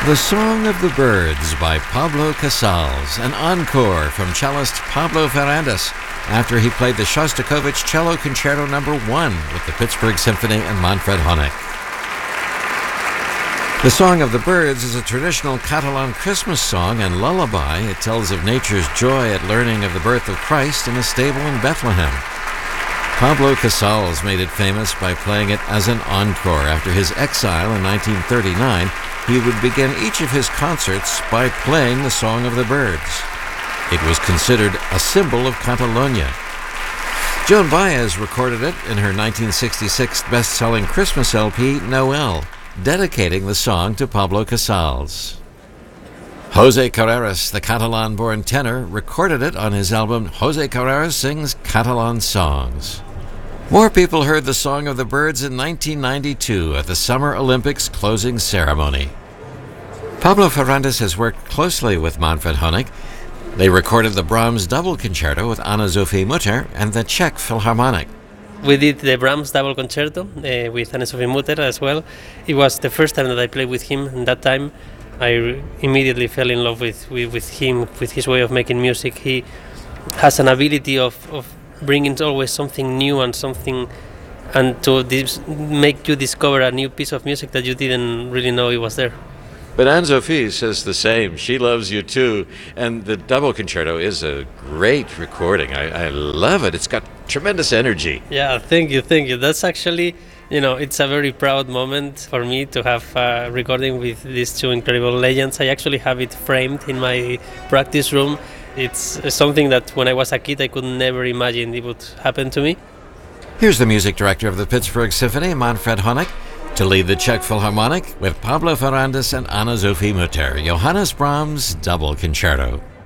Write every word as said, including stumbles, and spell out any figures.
The Song of the Birds by Pablo Casals, an encore from cellist Pablo Ferrandes after he played the Shostakovich Cello Concerto number one with the Pittsburgh Symphony and Manfred Honeck. The Song of the Birds is a traditional Catalan Christmas song and lullaby. It tells of nature's joy at learning of the birth of Christ in a stable in Bethlehem. Pablo Casals made it famous by playing it as an encore. After his exile in nineteen thirty-nine, he would begin each of his concerts by playing the Song of the Birds. It was considered a symbol of Catalonia. Joan Baez recorded it in her nineteen sixty-six best-selling Christmas L P, Noel, dedicating the song to Pablo Casals. Jose Carreras, the Catalan-born tenor, recorded it on his album Jose Carreras Sings Catalan Songs. More people heard the Song of the Birds in nineteen ninety-two at the Summer Olympics closing ceremony. Pablo Ferrandes has worked closely with Manfred Honeck. They recorded the Brahms Double Concerto with Anna-Sophie Mutter and the Czech Philharmonic. We did the Brahms Double Concerto uh, with Anna-Sophie Mutter as well. It was the first time that I played with him, and that time I re- immediately fell in love with, with, with him, with his way of making music. He has an ability of, of bringing always something new and something, and to dis- make you discover a new piece of music that you didn't really know it was there. But Anne-Sophie says the same. She loves you too. And the Double Concerto is a great recording. I, I love it. It's got tremendous energy. Yeah, thank you, thank you. That's actually, you know, it's a very proud moment for me to have a recording with these two incredible legends. I actually have it framed in my practice room. It's something that when I was a kid I could never imagine it would happen to me. Here's the music director of the Pittsburgh Symphony, Manfred Honeck, to lead the Czech Philharmonic with Pablo Ferrandes and Anna-Sophie Mutter, Johannes Brahms' Double Concerto.